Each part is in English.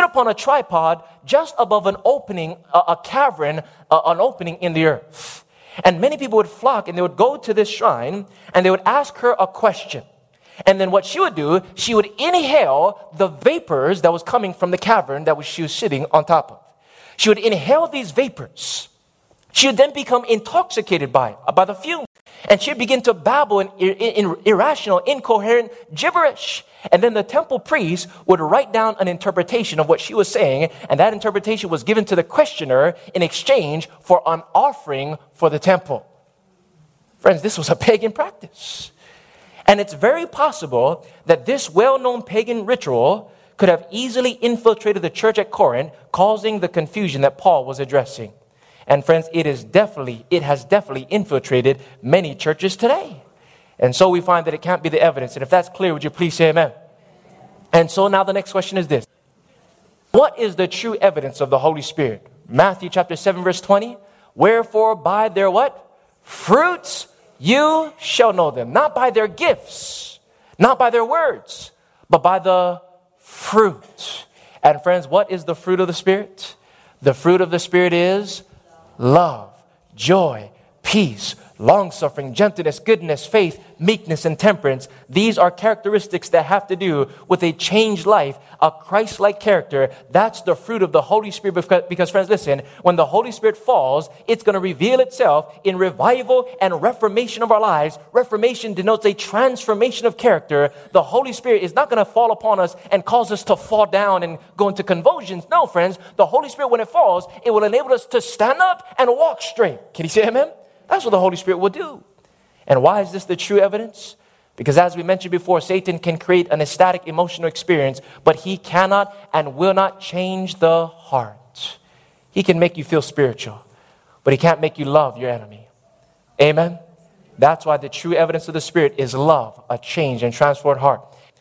upon a tripod just above an opening, a cavern, an opening in the earth. And many people would flock and they would go to this shrine and they would ask her a question. And then what she would do, she would inhale the vapors that was coming from the cavern that she was sitting on top of. She would inhale these vapors. She would then become intoxicated by the fumes. And she would begin to babble in irrational, incoherent gibberish. And then the temple priest would write down an interpretation of what she was saying. And that interpretation was given to the questioner in exchange for an offering for the temple. Friends, this was a pagan practice. And it's very possible that this well-known pagan ritual could have easily infiltrated the church at Corinth, causing the confusion that Paul was addressing. And friends, it has definitely infiltrated many churches today. And so we find that it can't be the evidence. And if that's clear, would you please say amen? And so now the next question is this. What is the true evidence of the Holy Spirit? Matthew chapter 7, verse 20. Wherefore by their what? Fruits you shall know them. Not by their gifts, not by their words, but by the fruit. And friends, what is the fruit of the Spirit? The fruit of the Spirit is love, joy, peace, long-suffering, gentleness, goodness, faith, meekness, and temperance. These are characteristics that have to do with a changed life, a Christ-like character. That's the fruit of the Holy Spirit. Because friends, listen, when the Holy Spirit falls, it's going to reveal itself in revival and reformation of our lives. Reformation denotes a transformation of character. The Holy Spirit is not going to fall upon us and cause us to fall down and go into convulsions. No, friends, the Holy Spirit, when it falls, it will enable us to stand up and walk straight. Can you say amen? That's what the Holy Spirit will do. And why is this the true evidence? Because as we mentioned before, Satan can create an ecstatic emotional experience, but he cannot and will not change the heart. He can make you feel spiritual, but he can't make you love your enemy. Amen? That's why the true evidence of the Spirit is love, a changed and transformed heart.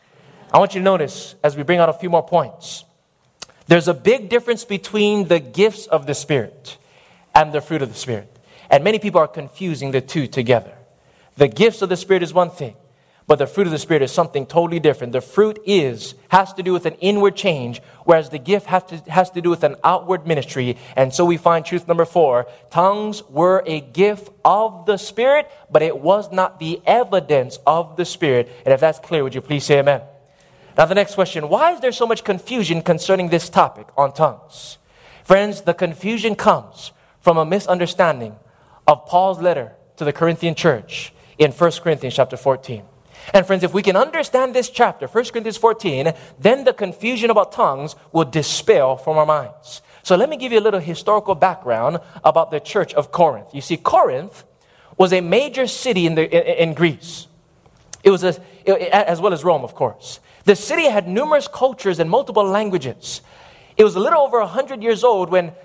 I want you to notice, as we bring out a few more points, there's a big difference between the gifts of the Spirit and the fruit of the Spirit. And many people are confusing the two together. The gifts of the Spirit is one thing, but the fruit of the Spirit is something totally different. The fruit has to do with an inward change, whereas the gift has to do with an outward ministry. And so we find truth number 4. Tongues were a gift of the Spirit, but it was not the evidence of the Spirit. And if that's clear, would you please say amen? Now the next question, why is there so much confusion concerning this topic on tongues? Friends, the confusion comes from a misunderstanding of Paul's letter to the Corinthian church in 1 Corinthians chapter 14. And friends, if we can understand this chapter, 1 Corinthians 14, then the confusion about tongues will dispel from our minds. So let me give you a little historical background about the church of Corinth. You see, Corinth was a major city in Greece. It was as well as Rome, of course. The city had numerous cultures and multiple languages. It was a little over 100 years old when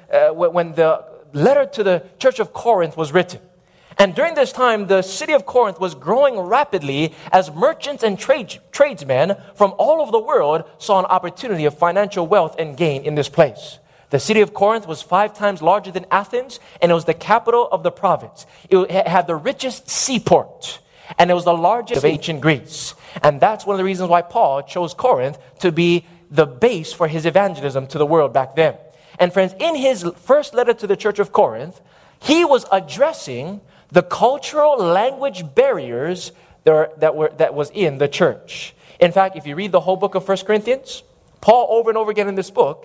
the letter to the church of Corinth was written. And during this time, the city of Corinth was growing rapidly as merchants and tradesmen from all over the world saw an opportunity of financial wealth and gain in this place. The city of Corinth was 5 times larger than Athens, and it was the capital of the province. It had the richest seaport, and it was the largest of ancient Greece. And that's one of the reasons why Paul chose Corinth to be the base for his evangelism to the world back then. And friends, in his first letter to the church of Corinth, he was addressing the cultural language barriers that was in the church. In fact, if you read the whole book of 1 Corinthians, Paul over and over again in this book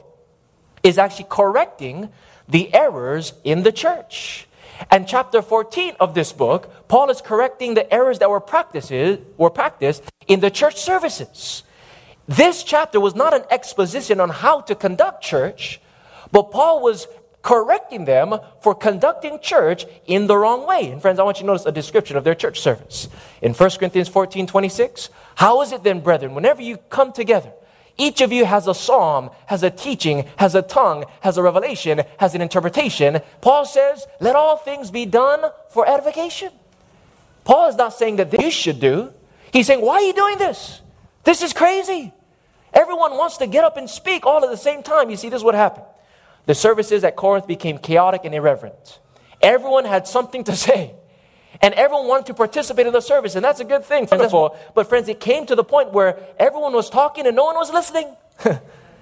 is actually correcting the errors in the church. And chapter 14 of this book, Paul is correcting the errors that were practiced in the church services. This chapter was not an exposition on how to conduct church, but Paul was correcting them for conducting church in the wrong way. And friends, I want you to notice a description of their church service. In 1 Corinthians 14:26, how is it then, brethren, whenever you come together, each of you has a psalm, has a teaching, has a tongue, has a revelation, has an interpretation. Paul says, let all things be done for edification. Paul is not saying that this you should do. He's saying, why are you doing this? This is crazy. Everyone wants to get up and speak all at the same time. You see, this is what happened. The services at Corinth became chaotic and irreverent. Everyone had something to say. And everyone wanted to participate in the service. And that's a good thing. But friends, it came to the point where everyone was talking and no one was listening.